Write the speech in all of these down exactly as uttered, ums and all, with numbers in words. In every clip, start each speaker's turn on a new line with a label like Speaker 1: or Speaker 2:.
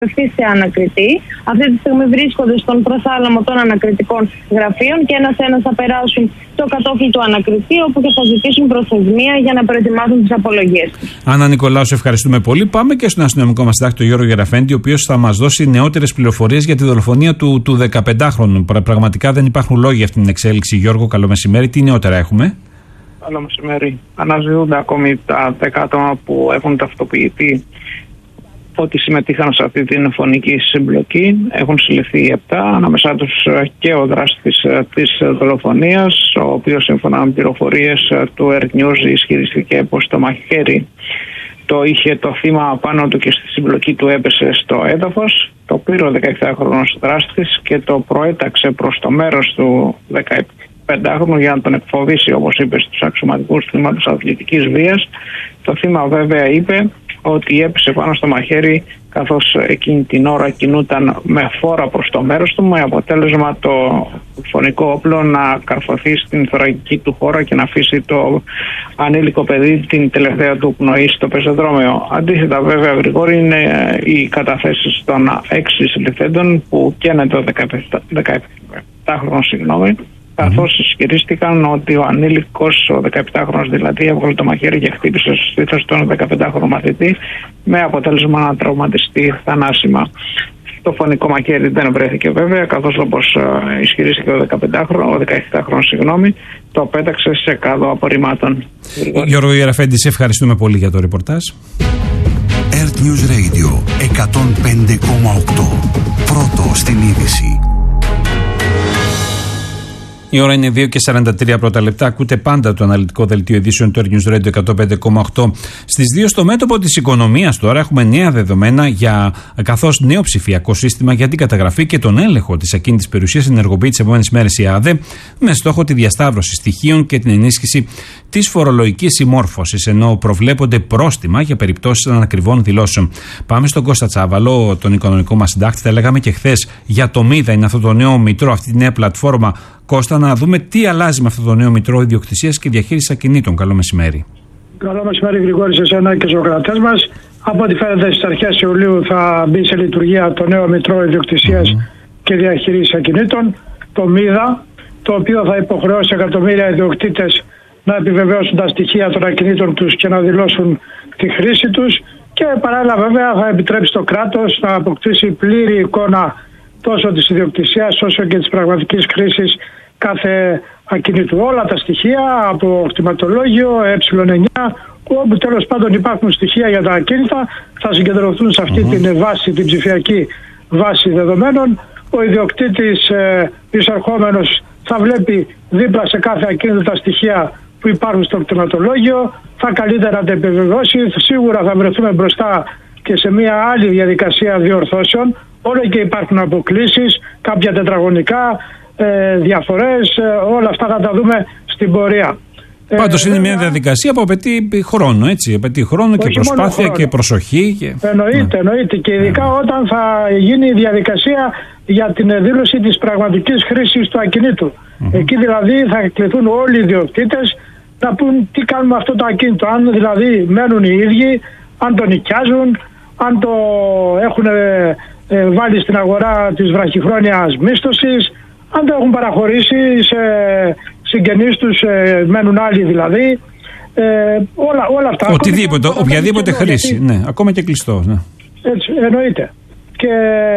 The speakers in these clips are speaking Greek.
Speaker 1: σε ανακριτή. Αυτή τη στιγμή βρίσκονται στον προθάλαμο των ανακριτικών γραφείων και ένας-ένας θα περάσουν το κατόφλι του ανακριτή, όπου και θα ζητήσουν προθεσμία για να προετοιμάσουν τις απολογίες.
Speaker 2: Άννα Νικολάου, σε ευχαριστούμε πολύ. Πάμε και στον αστυνομικό μας συντάκτη, τον Γιώργο Γεραφέντη, ο οποίος θα μας δώσει νεότερες πληροφορίες για τη δολοφονία του, του δεκαπεντάχρονου. Πραγματικά δεν υπάρχουν λόγοι για αυτή την εξέλιξη. Γιώργο, καλό μεσημέρι. Τι νεότερα έχουμε?
Speaker 3: Καλό μεσημέρι. Αναζητούνται ακόμη τα δέκα άτομα που έχουν ταυτοποιηθεί ότι συμμετείχαν σε αυτή την φωνική συμπλοκή. Έχουν συλληφθεί επτά, ανάμεσά τους και ο δράστης της δολοφονίας, ο οποίος σύμφωνα με πληροφορίες του Earth News ισχυριστήκε πως το μαχαίρι το είχε το θύμα πάνω του και στη συμπλοκή του έπεσε στο έδαφος. Το πήρε ο δεκαεπτάχρονος δράστης και το προέταξε προς το μέρος του δεκαπεντάχρονου για να τον εκφοβήσει, όπως είπε, στους αξιωματικούς θύματος αθλητικής βίας. Το θύμα βέβαια είπε ότι έπεσε πάνω στο μαχαίρι καθώς εκείνη την ώρα κινούταν με φόρα προς το μέρος του, με αποτέλεσμα το φωνικό όπλο να καρφωθεί στην θωρακική του χώρα και να αφήσει το ανήλικο παιδί την τελευταία του πνοή στο πεζοδρόμιο. Αντίθετα βέβαια, Γρηγόρη, είναι οι καταθέσεις των έξι συλληφθέντων που και είναι το δεκαεπτάχρονο, συγγνώμη, καθώς ισχυρίστηκαν ότι ο ανήλικος, ο δεκαεπτάχρονος δηλαδή, έβγαλε το μαχαίρι και χτύπησε στο στήθος τον δεκαπεντάχρονο μαθητή, με αποτέλεσμα να τραυματιστεί θανάσιμα. Το φωνικό μαχαίρι δεν βρέθηκε βέβαια, καθώς όπως ισχυρίστηκε ο δεκαπεντάχρονος, ο δεκαεπτάχρονος, συγγνώμη, το πέταξε σε κάδο απορριμμάτων.
Speaker 2: Γιώργο Γεραφέντη, σε ευχαριστούμε πολύ για το ρεπορτάζ.
Speaker 4: Earth News Radio εκατόν πέντε κόμμα οκτώ. Πρώτο στην είδηση.
Speaker 2: Η ώρα είναι δύο και σαράντα τρία πρώτα λεπτά. Ακούτε πάντα το αναλυτικό δελτίο ειδήσεων του Earth News Radio εκατόν πέντε κόμμα οκτώ. Στις δύο, στο μέτωπο της οικονομίας τώρα, έχουμε νέα δεδομένα για καθώς νέο ψηφιακό σύστημα για την καταγραφή και τον έλεγχο της ακίνητης περιουσίας ενεργοποιεί τις επόμενες μέρες η ΑΔΕ, με στόχο τη διασταύρωση στοιχείων και την ενίσχυση της φορολογικής συμμόρφωσης, ενώ προβλέπονται πρόστιμα για περιπτώσεις ανακριβών δηλώσεων. Πάμε στον Κώστα Τσάβαλο, τον οικονομικό μας συντάκτη. Τα λέγαμε και χθες για το ΜΥΔΑ, είναι αυτό το νέο μητρό, αυτή τη νέα πλατφόρμα. Κώστα, να δούμε τι αλλάζει με αυτό το νέο μητρό ιδιοκτησίας και διαχείρισης ακινήτων. Καλό μεσημέρι.
Speaker 5: Καλό μεσημέρι, Γρηγόρη, σε εσένα και στους κρατές μας. Από ό,τι φαίνεται, στις αρχές Ιουλίου θα μπει σε λειτουργία το νέο μητρό ιδιοκτησίας mm-hmm. και διαχείρισης ακινήτων, το ΜΥΔΑ, το οποίο θα υποχρεώσει εκατομμύρια ιδιοκτήτες να επιβεβαιώσουν τα στοιχεία των ακινήτων τους και να δηλώσουν τη χρήση τους, και παράλληλα βέβαια θα επιτρέψει το κράτος να αποκτήσει πλήρη εικόνα τόσο της ιδιοκτησίας όσο και της πραγματικής χρήσης κάθε ακινήτου. Όλα τα στοιχεία από κτηματολόγιο, ε εννιά, όπου τέλος πάντων υπάρχουν στοιχεία για τα ακίνητα, θα συγκεντρωθούν σε αυτή mm-hmm. την βάση, την ψηφιακή βάση δεδομένων. Ο ιδιοκτήτης ε, εισερχόμενος θα βλέπει δίπλα σε κάθε ακίνητο τα στοιχεία που υπάρχουν στο κτηματολόγιο, θα καλύτερα να τα επιβεβαιώσει. Σίγουρα θα βρεθούμε μπροστά και σε μια άλλη διαδικασία διορθώσεων. Όλο και υπάρχουν αποκλήσεις, κάποια τετραγωνικά, ε, διαφορές, ε, όλα αυτά θα τα δούμε στην πορεία.
Speaker 2: Πάντως ε, είναι μια διαδικασία που απαιτεί χρόνο, έτσι, απαιτεί χρόνο και προσπάθεια χρόνο. Και προσοχή. Και...
Speaker 5: Εννοείται, ναι. εννοείται και ειδικά ναι. όταν θα γίνει η διαδικασία για την δήλωση της πραγματικής χρήσης του ακινήτου. Mm-hmm. Εκεί δηλαδή θα κληθούν όλοι οι ιδιοκτήτες να πούν τι κάνουμε με αυτό το ακίνητο, αν δηλαδή μένουν οι ίδιοι, αν το νοικιάζουν, αν το έχουν ε, βάλει στην αγορά της βραχυχρόνιας μίσθωσης, αν το έχουν παραχωρήσει σε συγγενείς τους, ε, μένουν άλλοι δηλαδή, ε, όλα, όλα αυτά.
Speaker 2: Οτιδήποτε, ακόμα, οποιαδήποτε χρήση, γιατί, ναι, ακόμα και κλειστό. Ναι.
Speaker 5: Έτσι, εννοείται. Και,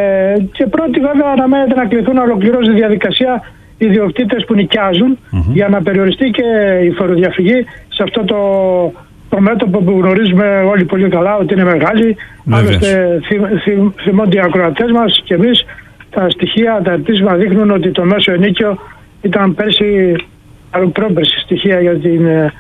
Speaker 5: και πρώτοι βέβαια αναμένεται να κληθούν να ολοκληρώσει τη διαδικασία οι ιδιοκτήτες που νοικιάζουν mm-hmm. για να περιοριστεί και η φοροδιαφυγή σε αυτό το, το μέτωπο που γνωρίζουμε όλοι πολύ καλά ότι είναι μεγάλη. Άλλωστε θυμ, θυμώνται οι ακροατές μας και εμείς, τα στοιχεία, τα επίσημα δείχνουν ότι το μέσο ενίκιο ήταν πέρσι, πρόπερσι στοιχεία για την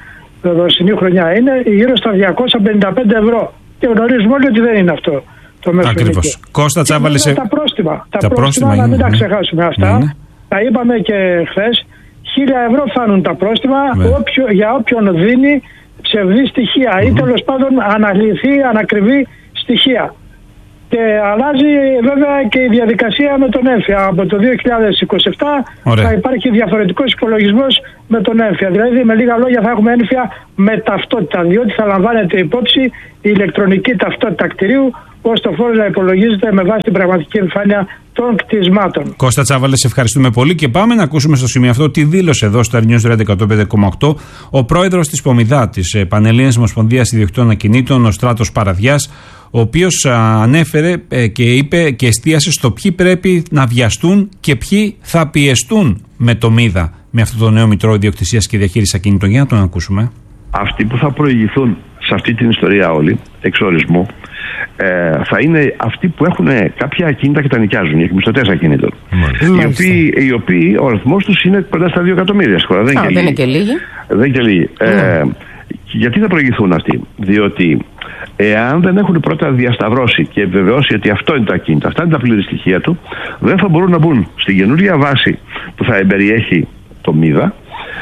Speaker 5: δοσινή χρονιά, είναι γύρω στα διακόσια πενήντα πέντε ευρώ. Και γνωρίζουμε όλοι ότι δεν είναι αυτό το μέσο ενίκιο.
Speaker 2: Κώστα Τσάβαλε, σε...
Speaker 5: τα πρόστιμα, τα,
Speaker 2: τα
Speaker 5: πρόστιμα,
Speaker 2: πρόστιμα
Speaker 5: να μην
Speaker 2: είναι,
Speaker 5: τα ξεχάσουμε αυτά. Ναι, ναι. Τα είπαμε και χθες, χίλια ευρώ φτάνουν τα πρόστιμα ναι. όποιο, για όποιον δίνει ψευδή στοιχεία mm-hmm. ή τέλος πάντων αναλυθεί, ανακριβή στοιχεία. Και αλλάζει βέβαια και η διαδικασία με τον έμφυα. Από το δύο χιλιάδες είκοσι επτά Ωραία. θα υπάρχει διαφορετικός υπολογισμός με τον έμφυα. Δηλαδή με λίγα λόγια θα έχουμε έμφυα με ταυτότητα, διότι θα λαμβάνεται υπόψη η ηλεκτρονική ταυτότητα κτηρίου ώστε ο φόρος να υπολογίζεται με βάση την πραγματική εμφάνεια των κτισμάτων.
Speaker 2: Κώστα Τσάβαλε, σε ευχαριστούμε πολύ και πάμε να ακούσουμε στο σημείο αυτό τι δήλωσε εδώ στο News Radio εκατόν πέντε κόμμα οκτώ ο πρόεδρος της ΠΟΜΙΔΑ, της Πανελλήνιας Ομοσπονδίας Ιδιοκτήτων Ακινήτων, ο Στράτος Παραδιάς, ο οποίος ανέφερε και είπε και εστίασε στο ποιοι πρέπει να βιαστούν και ποιοι θα πιεστούν με το ΜΙΔΑ, με αυτό το νέο Μητρό Ιδιοκτησίας και Διαχείρισης Ακινήτων. Για να τον ακούσουμε.
Speaker 6: Αυτοί που θα προηγηθούν σε αυτή την ιστορία όλοι, εξορισμού, ε, θα είναι αυτοί που έχουν κάποια ακίνητα και τα νοικιάζουν, οι εκμισθωτές ακινήτων. Οι οποίοι, οι οποίοι ο αριθμός τους είναι κοντά στα δύο εκατομμύρια στη χώρα. Δεν,
Speaker 7: Α, δεν είναι και λίγοι.
Speaker 6: Δεν είναι και λίγοι. Ε, γιατί θα προηγηθούν αυτοί? Διότι εάν δεν έχουν πρώτα διασταυρώσει και επιβεβαιώσει ότι αυτό είναι το ακίνητο, αυτά είναι τα πλήρη στοιχεία του, δεν θα μπορούν να μπουν στην καινούργια βάση που θα εμπεριέχει το ΜΙΔΑ,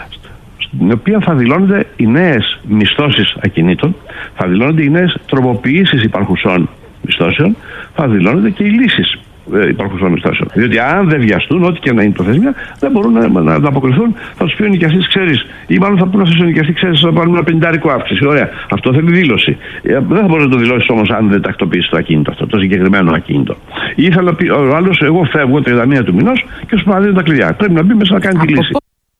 Speaker 6: στην οποία θα δηλώνονται οι νέες μισθώσεις ακινήτων, θα δηλώνονται οι νέες τροποποιήσεις υπαρχουσών μισθώσεων, θα δηλώνονται και οι λύσεις ε, υπαρχουσών μισθώσεων. Διότι αν δεν βιαστούν, ό,τι και να είναι προθεσμία, δεν μπορούν να, να, να αποκριθούν, θα του πει ο νοικιαστής, ξέρεις, ή μάλλον θα πούνε ο νοικιαστής, ξέρεις, θα πάρουν ένα πενηντάρικο αύξηση. Ωραία. Αυτό θέλει δήλωση. Ε, δεν θα μπορεί να το δηλώσει όμως αν δεν τακτοποιήσει το ακίνητο αυτό, το συγκεκριμένο ακίνητο. Ή θα πει ο άλλος, εγώ φεύγω τριάντα μία του μηνός και σου παραδίνω τα κλειδιά. Πρέπει να μπει μέσα να κάνει τη λύση.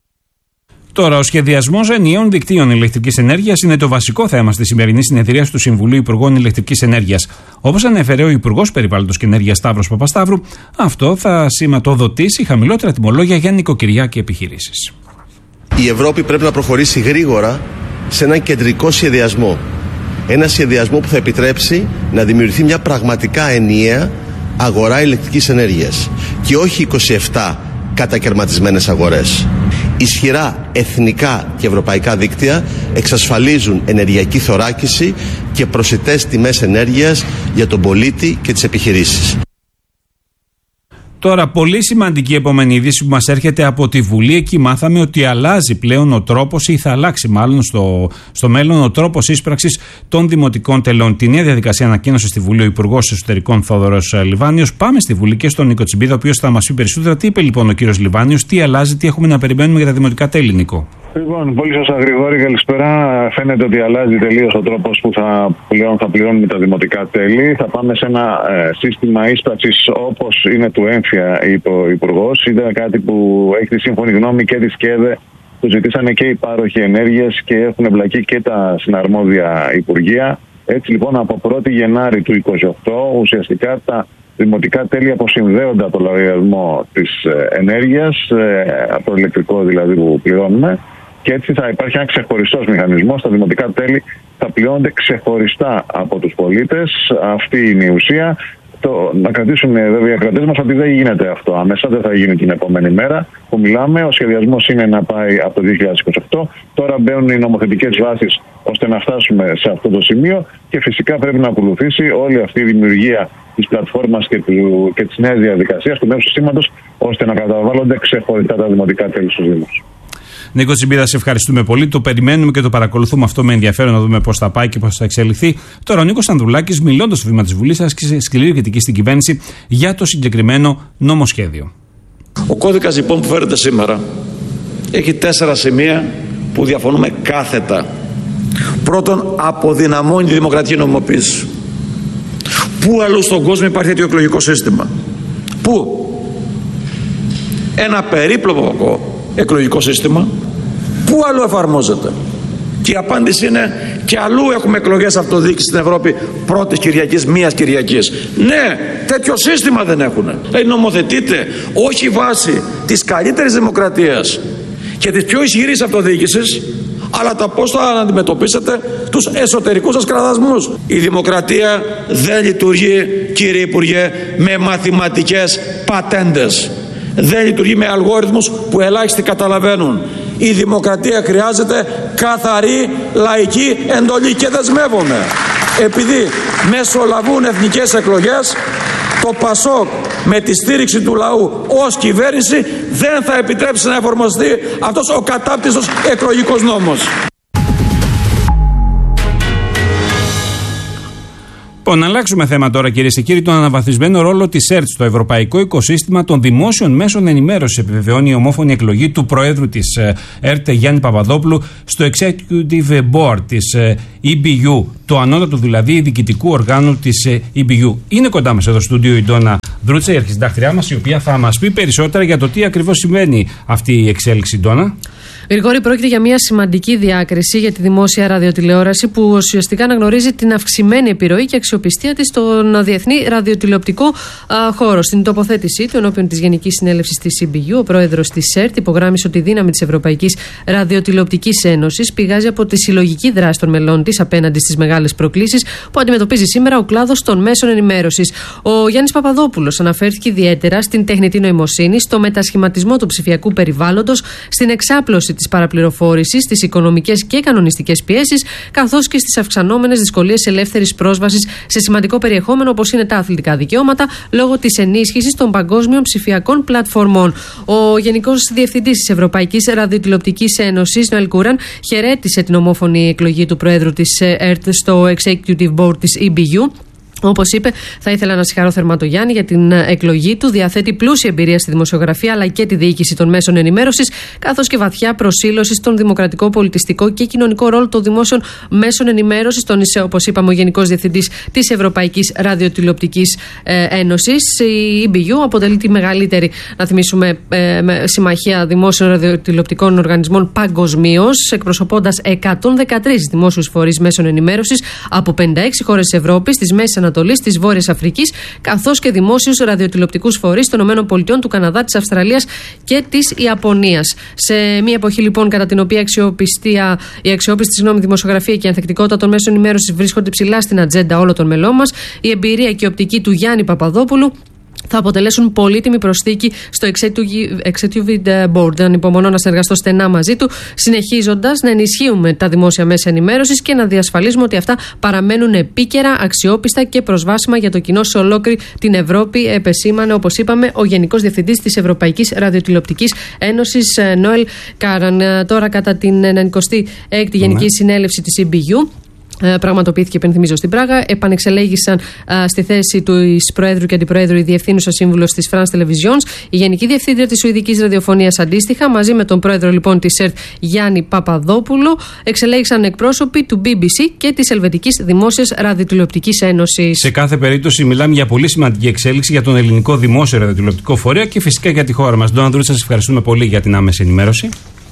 Speaker 2: Τώρα, ο σχεδιασμός ενιαίων δικτύων ηλεκτρικής ενέργειας είναι το βασικό θέμα στη σημερινή συνεδρία του Συμβουλίου Υπουργών Ηλεκτρικής Ενέργειας. Όπως ανέφερε ο Υπουργός Περιβάλλοντος και Ενέργειας Σταύρος Παπασταύρου, αυτό θα σηματοδοτήσει χαμηλότερα τιμολόγια για νοικοκυριά και επιχειρήσεις.
Speaker 8: Η Ευρώπη πρέπει να προχωρήσει γρήγορα σε έναν κεντρικό σχεδιασμό. Ένα σχεδιασμό που θα επιτρέψει να δημιουργηθεί μια πραγματικά ενιαία αγορά ηλεκτρικής ενέργειας και όχι είκοσι επτά κατακαιρματισμένες αγορές. Ισχυρά εθνικά και ευρωπαϊκά δίκτυα εξασφαλίζουν ενεργειακή θωράκιση και προσιτές τιμές ενέργειας για τον πολίτη και τις επιχειρήσεις.
Speaker 2: Τώρα, πολύ σημαντική επόμενη είδηση που μας έρχεται από τη Βουλή. Εκεί μάθαμε ότι αλλάζει πλέον ο τρόπος, ή θα αλλάξει μάλλον στο, στο μέλλον, ο τρόπος ίσπραξης των δημοτικών τελών. Τη νέα διαδικασία ανακοίνωσε στη Βουλή ο Υπουργός Εσωτερικών Θόδωρος Λιβάνιος. Πάμε στη Βουλή και στον Νίκο Τσιμπίδα, ο οποίος θα μας πει περισσότερα. Τι είπε λοιπόν ο κύριος Λιβάνιος, τι αλλάζει, τι έχουμε να περιμένουμε για τα δημοτικά τέλη, Νίκο?
Speaker 9: Λοιπόν, πολύ σωστά, Γρηγόρη, καλησπέρα. Φαίνεται ότι αλλάζει τελείως ο τρόπος που θα, πληρών, θα πληρώνουμε τα δημοτικά τέλη. Θα πάμε σε ένα ε, σύστημα ίσπραξης όπως είναι του έμφυα, είπε ο Υπουργός. Ήταν κάτι που έχει τη σύμφωνη γνώμη και τη ΣΚΕΔΕ, που ζητήσανε και οι πάροχοι ενέργειας και έχουν εμπλακεί και τα συναρμόδια υπουργεία. Έτσι λοιπόν από πρώτη Γενάρη του είκοσι οκτώ ουσιαστικά τα δημοτικά τέλη αποσυνδέονται από το λογαριασμό της ενέργειας, από το ηλεκτρικό δηλαδή που πληρώνουμε, και έτσι θα υπάρχει ένα ξεχωριστός μηχανισμός. Τα δημοτικά τέλη θα πληρώνονται ξεχωριστά από τους πολίτες. Αυτή είναι η ουσία. Το, να κρατήσουν βέβαια οι κρατές μας ότι δεν γίνεται αυτό άμεσα, δεν θα γίνει την επόμενη μέρα που μιλάμε. Ο σχεδιασμός είναι να πάει από το δύο χιλιάδες είκοσι οκτώ. Τώρα μπαίνουν οι νομοθετικές βάσεις ώστε να φτάσουμε σε αυτό το σημείο και φυσικά πρέπει να ακολουθήσει όλη αυτή η δημιουργία της πλατφόρμας και, του, και της νέας διαδικασίας του νέου συστήματος ώστε να καταβάλλονται ξεχωριστά τα δημοτικά τέλη στους Δήμους.
Speaker 2: Νίκο Τσιμπίδα, σε ευχαριστούμε πολύ. Το περιμένουμε και το παρακολουθούμε αυτό με ενδιαφέρον να δούμε πώς θα πάει και πώς θα εξελιχθεί. Τώρα, ο Νίκος Ανδρουλάκης, μιλώντας στο βήμα της Βουλής, άσκησε σκληρή κριτική στην κυβέρνηση για το συγκεκριμένο νομοσχέδιο.
Speaker 10: Ο κώδικας λοιπόν που φέρεται σήμερα έχει τέσσερα σημεία που διαφωνούμε κάθετα. Πρώτον, αποδυναμώνει τη δημοκρατική νομιμοποίηση. Πού αλλού στον κόσμο υπάρχει τέτοιο εκλογικό σύστημα? Πού? Ένα περίπλοκο εκλογικό σύστημα, πού αλλού εφαρμόζεται? Και η απάντηση είναι και αλλού έχουμε εκλογές αυτοδιοίκησης στην Ευρώπη πρώτης Κυριακής, μίας Κυριακής. Ναι, τέτοιο σύστημα δεν έχουν. Δηλαδή νομοθετείτε όχι βάσει της καλύτερης δημοκρατίας και της πιο ισχυρής αυτοδιοίκησης, αλλά τα πώς θα αντιμετωπίσετε τους εσωτερικούς σας κραδασμούς. Η δημοκρατία δεν λειτουργεί, κύριε Υπουργέ, με μαθηματικές πατέντες. Δεν λειτουργεί με αλγόριθμους που ελάχιστοι καταλαβαίνουν. Η δημοκρατία χρειάζεται καθαρή λαϊκή εντολή και δεσμεύομαι. Επειδή μεσολαβούν εθνικές εκλογές, το ΠΑΣΟΚ με τη στήριξη του λαού ως κυβέρνηση δεν θα επιτρέψει να εφαρμοστεί αυτός ο κατάπτυστος εκλογικός νόμος.
Speaker 2: Λοιπόν, να αλλάξουμε θέμα τώρα, κυρίες και κύριοι. Τον αναβαθμισμένο ρόλο της ΕΡΤ στο ευρωπαϊκό οικοσύστημα των δημόσιων μέσων ενημέρωσης επιβεβαιώνει η ομόφωνη εκλογή του Προέδρου της ΕΡΤ, Γιάννη Παπαδόπουλου, στο Executive Board της ι μπι γιου. Το του ανώτατου δηλαδή διοικητικού οργάνου της ι μπι γιου. Είναι κοντά μας εδώ στο στούντιο η Ντόνα Δρούτσα, η αρχισυντάκτριά μας, η οποία θα μας πει περισσότερα για το τι ακριβώς σημαίνει αυτή η εξέλιξη, Ντόνα.
Speaker 7: Γρηγόρη, πρόκειται για μια σημαντική διάκριση για τη δημόσια ραδιοτηλεόραση που ουσιαστικά αναγνωρίζει την αυξημένη επιρροή και αξιοπιστία της στον διεθνή ραδιοτηλεοπτικό α, χώρο. Στην τοποθέτησή του ενώπιον της Γενικής Συνέλευσης της ι μπι γιου, ο πρόεδρος της ΕΡΤ υπογράμμισε ότι η δύναμη της Ευρωπαϊκής Ραδιοτηλεοπτικής Ένωσης πηγάζει από τη συλλογική δράση των μελών της απέναντι στις μεγάλες προκλήσεις που αντιμετωπίζει σήμερα ο κλάδος των μέσων ενημέρωσης. Ο Γιάννης Παπαδόπουλος αναφέρθηκε ιδιαίτερα στην τεχνητή νοημοσύνη, στο μετασχηματισμό του ψηφιακού περιβάλλοντος, στην εξάπλωση της παραπληροφόρησης, στις οικονομικές και κανονιστικές πιέσεις, καθώς και στις αυξανόμενες δυσκολίες ελεύθερης πρόσβασης σε σημαντικό περιεχόμενο όπως είναι τα αθλητικά δικαιώματα, λόγω της ενίσχυσης των παγκόσμιων ψηφιακών πλατφορμών. Ο Γενικός Διευθυντής της Ευρωπαϊκής Ραδιοτηλεοπτικής Ένωσης, Νοέλ Κούραν, χαιρέτησε την ομόφωνη εκλογή του Προέδρου της ΕΡΤ στο Executive Board της ι μπι γιου. Όπως είπε, θα ήθελα να συγχαρώ θερμά τον Γιάννη για την εκλογή του. Διαθέτει πλούσια εμπειρία στη δημοσιογραφία αλλά και τη διοίκηση των μέσων ενημέρωσης, καθώς και βαθιά προσήλωση στον δημοκρατικό, πολιτιστικό και κοινωνικό ρόλο των δημόσιων μέσων ενημέρωσης. Τόνισε, όπως είπαμε, ο Γενικός Διευθυντής της Ευρωπαϊκής Ραδιοτηλεοπτικής Ένωσης. Η ι μπι γιου αποτελεί τη μεγαλύτερη, να θυμίσουμε, συμμαχία δημόσιων ραδιοτηλεοπτικών οργανισμών παγκοσμίως, εκπροσωπώντας εκατόν δεκατρείς δημόσιους φορείς μέσων ενημέρωσης από πενήντα έξι χώρες της Ευρώπης, της Μέσης Ανατολής, της Βόρειας Αφρικής, καθώς και δημόσιους ραδιοτηλεοπτικούς φορείς των ΗΠΑ, του Καναδά, της Αυστραλίας και της Ιαπωνίας. Σε μια εποχή λοιπόν κατά την οποία αξιοπιστία, η αξιόπιστη συγγνώμη, δημοσιογραφία και η ανθεκτικότητα των μέσων ενημέρωσης βρίσκονται ψηλά στην ατζέντα όλων των μελών μας, η εμπειρία και η οπτική του Γιάννη Παπαδόπουλου θα αποτελέσουν πολύτιμη προσθήκη στο Executive Board. Ανυπομονώ να συνεργαστώ στενά μαζί του, συνεχίζοντας να ενισχύουμε τα δημόσια μέσα ενημέρωσης και να διασφαλίζουμε ότι αυτά παραμένουν επίκαιρα, αξιόπιστα και προσβάσιμα για το κοινό σε ολόκληρη την Ευρώπη, επεσήμανε, όπως είπαμε, ο Γενικός Διευθυντής της Ευρωπαϊκής Ραδιοτηλεοπτικής Ένωσης, Νοέλ Κούραν. Τώρα, κατά την ενενηκοστή έκτη Γενική Συνέλευση της ι μπι γιου, πραγματοποιήθηκε, υπενθυμίζω, στην Πράγα. Επανεξελέγησαν α, στη θέση του Προέδρου και Αντιπροέδρου η Διευθύνουσα Σύμβουλος της France Televisions, η Γενική Διευθύντρια της Σουηδικής Ραδιοφωνίας αντίστοιχα, μαζί με τον Πρόεδρο λοιπόν της ΕΡΤ Γιάννη Παπαδόπουλο. Εξελέγησαν εκπρόσωποι του μπι μπι σι και της Ελβετικής Δημόσιας Ραδιοτηλεοπτικής Ένωσης. Σε κάθε περίπτωση, μιλάμε για πολύ σημαντική εξέλιξη για τον ελληνικό δημόσιο ραδιοτηλεοπτικό φορέα και φυσικά για τη χώρα μας. Ντόνα Δρούτσα, σας ευχαριστούμε πολύ για την άμεση ενημέρωση.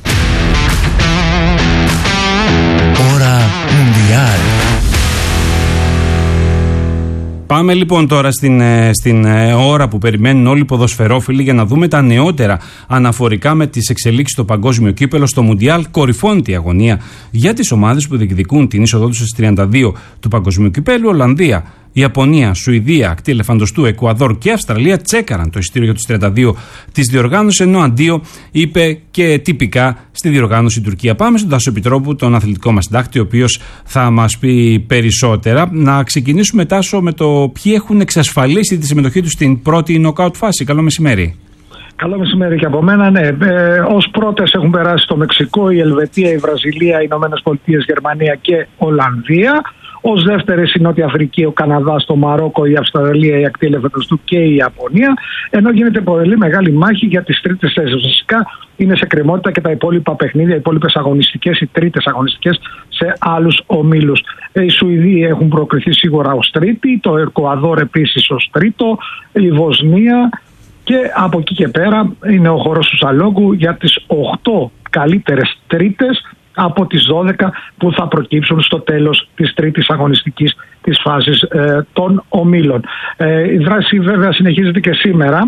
Speaker 7: Πάμε λοιπόν τώρα στην, στην ώρα που περιμένουν όλοι οι ποδοσφαιρόφιλοι για να δούμε τα νεότερα αναφορικά με τις εξελίξεις στο παγκόσμιο κύπελο. Στο Μουντιάλ κορυφώνεται η αγωνία για τις ομάδες που διεκδικούν την είσοδό τους στις τριάντα δύο του παγκοσμίου κυπέλου. Ολλανδία, Ιαπωνία, Σουηδία, Ακτή Ελεφαντοστού, Εκουαδόρ και Αυστραλία τσέκαραν το εισιτήριο για τους τριάντα δύο της διοργάνωσης, ενώ αντίο είπε και τυπικά στη διοργάνωση η Τουρκία. Πάμε στον Τάσο Επιτρόπου, τον αθλητικό μας συντάκτη, ο οποίος θα μας πει περισσότερα. Να ξεκινήσουμε, Τάσο, με το ποιοι έχουν εξασφαλίσει τη συμμετοχή τους στην πρώτη νοκάουτ φάση. Καλό μεσημέρι.
Speaker 5: Καλό μεσημέρι και από μένα. Ναι, ε, ως πρώτες έχουν περάσει το Μεξικό, η Ελβετία, η Βραζιλία, οι Ηνωμένες Πολιτείες, Γερμανία και Ολλανδία. Ως δεύτερες η Νότια Αφρική, ο Καναδάς, το Μαρόκο, η Αυστραλία, η Ακτή Ελεφαντοστού και η Ιαπωνία. Ενώ γίνεται πολύ μεγάλη μάχη για τις τρίτες θέσεις. Φυσικά είναι σε κρεμότητα και τα υπόλοιπα παιχνίδια, οι υπόλοιπες αγωνιστικές, οι τρίτες αγωνιστικές σε άλλους ομίλους. Οι Σουηδοί έχουν προκριθεί σίγουρα ως τρίτη, το Εκουαδόρ επίσης ως τρίτο, η Βοσνία. Και από εκεί και πέρα είναι ο χώρος του Σαλόγκου για τις οκτώ καλύτερες τρίτες από τις δώδεκα που θα προκύψουν στο τέλος της τρίτης αγωνιστικής της φάσης ε, των ομίλων. Ε, η δράση βέβαια συνεχίζεται και σήμερα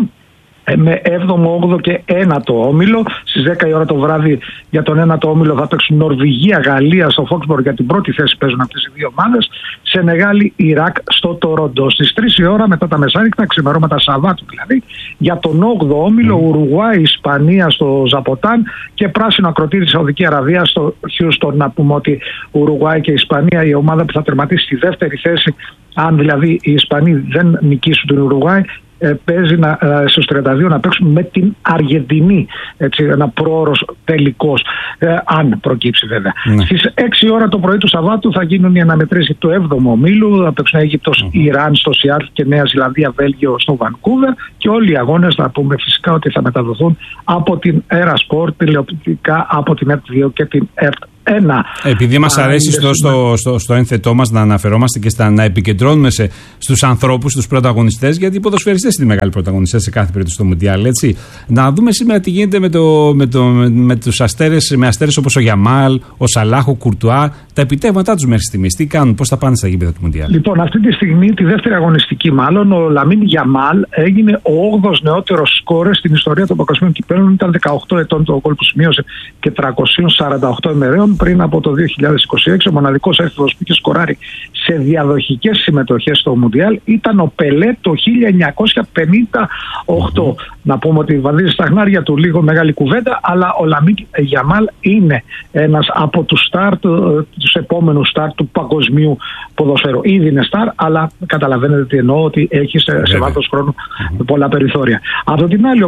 Speaker 5: με έβδομο, όγδοο και ένατο όμιλο. Στις δέκα η ώρα το βράδυ για τον ένατο όμιλο θα παίξουν Νορβηγία, Γαλλία στο Φόξμπορ, για την πρώτη θέση παίζουν αυτές οι δύο ομάδες. Σενεγάλη, Ιράκ στο Τορόντο. Στις τρεις η ώρα μετά τα μεσάνυχτα, ξημερώματα Σαββάτου δηλαδή, για τον όγδοο όμιλο Ουρουγουάη, Ισπανία στο Ζαποτάν και πράσινο ακροτήρι Σαουδική Αραβία στο Χιούστον. Να πούμε ότι Ουρουγουάη και Ισπανία, η ομάδα που θα τερματίσει στη δεύτερη θέση, αν δηλαδή οι Ισπανοί δεν νικήσουν την Ουρουγουάη, παίζει να, στους τριάντα δύο να παίξουν με την Αργεντινή, έτσι, ένα πρόωρος τελικός, ε, αν προκύψει βέβαια. Ναι. Στις έξι ώρα το πρωί του Σαββάτου θα γίνουν οι αναμετρήσεις του έβδομου ομίλου, θα παίξουν Αίγυπτος, mm-hmm. Ιράν στο Σιάτλ και Νέα Ζηλανδία, Βέλγιο στο Βανκούβερ, και όλοι οι αγώνες θα πούμε φυσικά ότι θα μεταδοθούν από την Era Sport, τηλεοπτικά από την ΕΡΤ δύο και την ΕΡΤ
Speaker 11: ένα.
Speaker 2: Επειδή μας αρέσει στο, στο, στο, στο ένθετό μας να αναφερόμαστε και στα, να επικεντρώνουμε σε, στους ανθρώπους, στους πρωταγωνιστές, γιατί οι ποδοσφαιριστές είναι οι μεγάλοι πρωταγωνιστές σε κάθε περίπτωση στο Μουντιάλ, έτσι. Να δούμε σήμερα τι γίνεται με, το, με, το, με, με τους αστέρες, με αστέρες όπως ο Γιαμάλ, ο Σαλάχ, ο Κουρτουά, τα επιτεύγματά τους μέχρι στιγμής. Τι κάνουν, πώς θα πάνε στα γήπεδα του Μουντιάλ.
Speaker 11: Λοιπόν, αυτή τη στιγμή, τη δεύτερη αγωνιστική μάλλον, ο Λαμίν Γιαμάλ έγινε ο όγδοος νεότερος σκόρερ στην ιστορία των παγκοσμίων κυπέλλων. Ήταν δεκαοκτώ ετών το γκολ που σημείωσε και τριακόσιες σαράντα οκτώ ημερών πριν από το δύο χιλιάδες είκοσι έξι. Ο μοναδικός έφηβος που είχε σκοράρει σε διαδοχικές συμμετοχές στο Μουντιάλ ήταν ο Πελέ το χίλια εννιακόσια πενήντα οκτώ. Mm-hmm. Να πούμε ότι βαδίζει στα χνάρια του λίγο μεγάλη κουβέντα, αλλά ο Λαμίν Γιαμάλ είναι ένας από τους στάρ, τους επόμενους στάρ του παγκοσμίου ποδοσφαίρου. Ήδη είναι στάρ, αλλά καταλαβαίνετε τι εννοώ, ότι έχει σε, σε βάθος χρόνου mm-hmm. πολλά περιθώρια. Από την άλλη, ο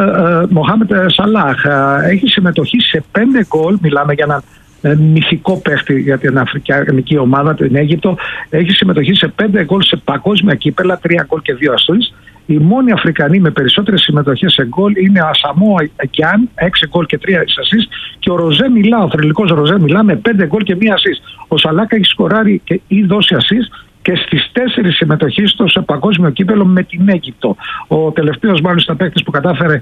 Speaker 11: Μοχάμετ Σαλάχ έχει συμμετοχή σε πέντε γκολ, μιλάμε για έναν μυθικό παίχτη για την αφρικανική ομάδα, την Αίγυπτο. Έχει συμμετοχή σε πέντε γκολ σε παγκόσμια κύπελα, τρία γκολ και δύο ασίστ. Οι μόνοι Αφρικανοί με περισσότερες συμμετοχές σε γκολ είναι ο Ασαμόα Γκιάν, έξι γκολ και τρία ασίστ, και ο Ροζέ Μιλά, ο θρυλικός Ροζέ Μιλά, με πέντε γκολ και μία ασίστ. Ο Σαλάκα έχει σκοράρει και ή δώσει ασίστ και στις τέσσερις συμμετοχές του σε παγκόσμιο κύπελο με την Αίγυπτο. Ο τελευταίος μάλιστα παίκτης που κατάφερε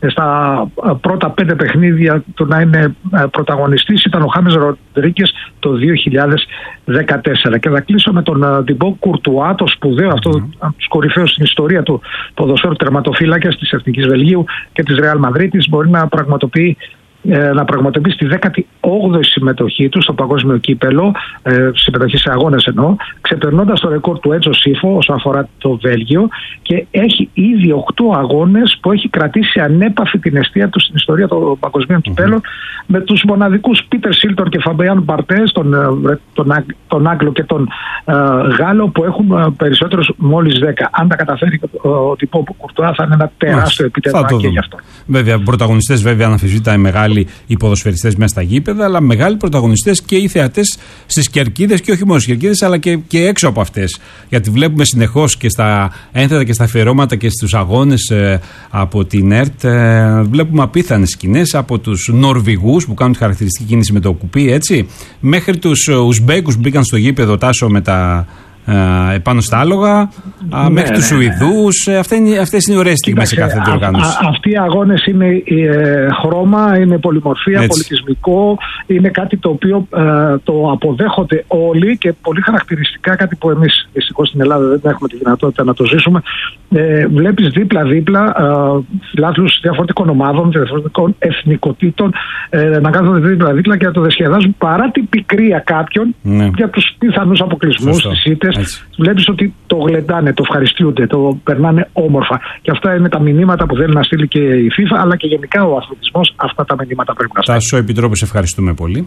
Speaker 11: στα πρώτα πέντε παιχνίδια του να είναι πρωταγωνιστής ήταν ο Χάμες Ροντρίγκες το δύο χιλιάδες δεκατέσσερα. Και θα κλείσω με τον Τιμπό Κουρτουά, το σπουδαίο mm-hmm. αυτό, από τους κορυφαίους στην ιστορία του ποδοσφαίρου τερματοφύλακας της Εθνικής Βελγίου και της Ρεάλ Μαδρίτης. Μπορεί να πραγματοποιεί να πραγματοποιήσει τη δέκατη όγδοη συμμετοχή του στο παγκόσμιο κύπελο, ε, συμμετοχή σε αγώνες εννοώ, ξεπερνώντας το ρεκόρ του Έτζο Σίφο όσον αφορά το Βέλγιο, και έχει ήδη οκτώ αγώνες που έχει κρατήσει ανέπαφη την εστία του στην ιστορία των παγκοσμίων mm-hmm. κυπέλων, με τους μοναδικούς Πίτερ Σίλτον και Φαμπιάν Μπαρτές, τον, τον, τον Άγγλο και τον ε, Γάλλο, που έχουν ε, περισσότερους μόλις δέκα. Αν τα καταφέρει ο Τιμπό Κουρτουά θα είναι ένα τεράστιο επίτευγμα και γι' αυτό.
Speaker 2: Βέβαια, πρωταγωνιστές βέβαια αναμφισβήτητα οι μεγάλοι οι ποδοσφαιριστές μέσα στα γήπεδα, αλλά μεγάλοι πρωταγωνιστές και οι θεατές στις κερκίδες, και όχι μόνο στις κερκίδες, αλλά και, και έξω από αυτές. Γιατί βλέπουμε συνεχώς και στα ένθετα και στα αφιερώματα και στους αγώνες ε, από την ΕΡΤ, ε, βλέπουμε απίθανες σκηνές από τους Νορβηγούς που κάνουν τη χαρακτηριστική κίνηση με το κουπί, έτσι, μέχρι τους Ουσμπέκους που μπήκαν στο γήπεδο, Τάσο, με τα Ε, πάνω στα άλογα, ναι, μέχρι ναι, τους Σουηδούς. Ναι. Αυτές είναι, αυτές είναι οι ωραίες στιγμές σε κάθε διοργάνωση.
Speaker 11: Αυτοί οι αγώνες είναι ε, χρώμα, είναι πολυμορφία, έτσι, πολιτισμικό. Είναι κάτι το οποίο ε, το αποδέχονται όλοι, και πολύ χαρακτηριστικά, κάτι που εμείς δυστυχώς στην Ελλάδα δεν έχουμε τη δυνατότητα να το ζήσουμε. Ε, βλέπεις δίπλα-δίπλα ε, φιλάθλους διαφορετικών ομάδων, διαφορετικών εθνικοτήτων ε, να κάθονται δίπλα-δίπλα και να το διασκεδάζουν, παρά την πικρία κάποιων, ναι, για τους πιθανούς αποκλεισμούς, τις ήττες. Βλέπεις ότι το γλεντάνε, το ευχαριστούνται, το περνάνε όμορφα. Και αυτά είναι τα μηνύματα που θέλει να στείλει και η FIFA, αλλά και γενικά ο αθλητισμός. Αυτά τα μηνύματα πρέπει να στείλει.
Speaker 2: Τάσο Επιτρόπου, σε ευχαριστούμε πολύ.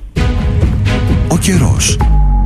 Speaker 4: Ο καιρός.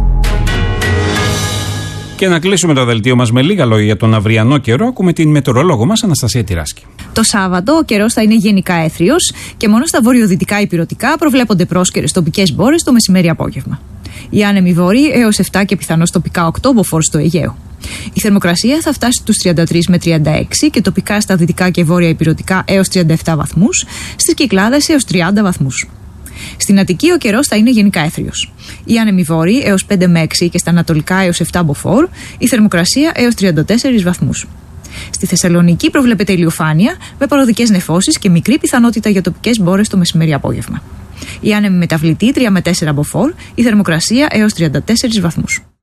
Speaker 2: Και να κλείσουμε το δελτίο μας με λίγα λόγια για τον αυριανό καιρό. Ακούμε την μετεωρολόγο μας, Αναστασία Τυράσκη.
Speaker 12: Το Σάββατο ο καιρός θα είναι γενικά έθριος και μόνο στα βορειοδυτικά υπηρετικά προβλέπονται πρόσκαιρες τοπικές μπόρες το μεσημέρι-απόγευμα. Οι άνεμοι βόρειοι έως επτά και πιθανώς τοπικά οκτώ μποφόρ στο Αιγαίο. Η θερμοκρασία θα φτάσει στους τριάντα τρία με τριάντα έξι και τοπικά στα δυτικά και βόρεια υπηρετικά έως τριάντα επτά βαθμούς, στις Κυκλάδες έως τριάντα βαθμούς. Στην Αττική ο καιρός θα είναι γενικά έθριος. Οι άνεμοι βόρειοι έως πέντε με έξι και στα ανατολικά έως επτά μποφόρ, η θερμοκρασία έως τριάντα τέσσερα βαθμούς. Στη Θεσσαλονίκη προβλέπεται ηλιοφάνεια με παροδικές νεφώσεις και μικρή πιθανότητα για τοπικές μπόρες το μεσημέρι-απόγευμα. Οι άνεμοι μεταβλητοί τρία με τέσσερα μποφόρ, η θερμοκρασία έως τριάντα τέσσερα βαθμούς.